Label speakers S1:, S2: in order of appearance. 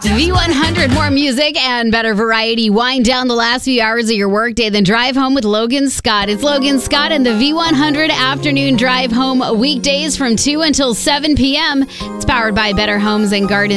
S1: V100, more music and better variety. Wind down the last few hours of your workday, then drive home with Logan Scott. It's Logan Scott and the V100 afternoon drive home weekdays from 2 until 7 p.m. It's powered by Better Homes and Gardens.